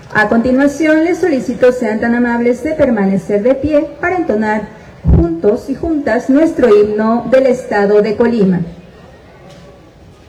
A continuación, les solicito sean tan amables de permanecer de pie para entonar juntos y juntas nuestro himno del Estado de Colima.